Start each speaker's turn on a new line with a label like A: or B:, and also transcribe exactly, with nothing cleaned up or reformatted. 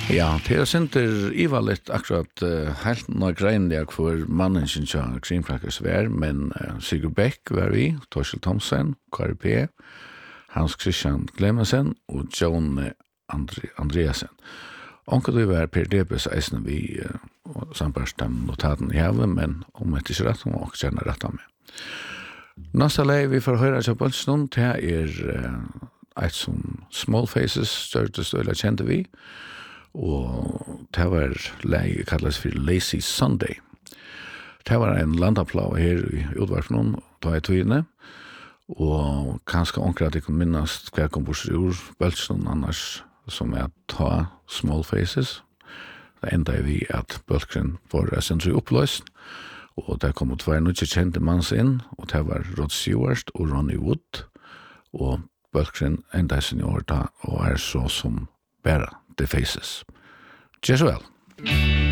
A: Ja, det er sinter ivalligt akkurat uh, helt noe greinlig for mannen sin tja Creamcrackers vær, men uh, Sigurd Beck var vi, Torshäll Thomsen, K R P, Hans Christian Glemmensen og John Andre, Andreasen. Onkel du var Per Debes eisen vi uh, sambarsten notaten i havet, men om etter ikke rett, om også kjenner rett av meg. Nasta lei vi får høre seg på en stund, det er uh, et som Small Faces, størtest øyla kjente vi, og det var lei kallas for Lazy Sunday. Det var en landaplau her i Udvarfnån, da jeg tog inne, og kanskje omkring at jeg kunne minnast hva jeg kom bort ur bøltsnån annars, som er ta Small Faces. Det enda er vi at bøltskren var essentlig oppløst, og det kom ut hver nødje kjente manns inn, og det var Rod Stewart og Ronnie Wood, og bøltskren enda er senior da, og er så som bæra The Faces. Cheers well.